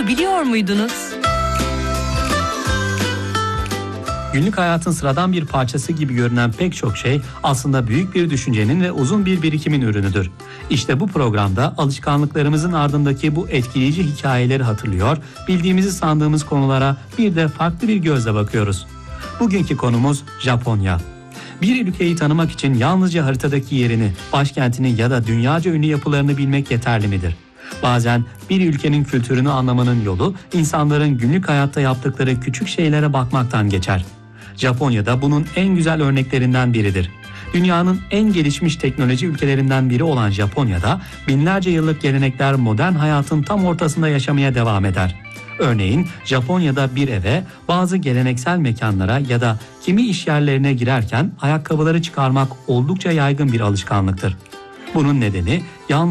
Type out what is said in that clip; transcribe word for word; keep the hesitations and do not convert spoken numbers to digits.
olduğunu biliyor muydunuz? Günlük hayatın sıradan bir parçası gibi görünen pek çok şey aslında büyük bir düşüncenin ve uzun bir birikimin ürünüdür. İşte bu programda alışkanlıklarımızın ardındaki bu etkileyici hikayeleri hatırlıyor, bildiğimizi sandığımız konulara bir de farklı bir gözle bakıyoruz. Bugünkü konumuz Japonya. Bir ülkeyi tanımak için yalnızca haritadaki yerini, başkentini ya da dünyaca ünlü yapılarını bilmek yeterli midir? Bazen bir ülkenin kültürünü anlamanın yolu insanların günlük hayatta yaptıkları küçük şeylere bakmaktan geçer. Japonya'da bunun en güzel örneklerinden biridir. Dünyanın en gelişmiş teknoloji ülkelerinden biri olan Japonya'da binlerce yıllık gelenekler modern hayatın tam ortasında yaşamaya devam eder. Örneğin Japonya'da bir eve, bazı geleneksel mekanlara ya da kimi iş yerlerine girerken ayakkabıları çıkarmak oldukça yaygın bir alışkanlıktır. Bunun nedeni yalnızca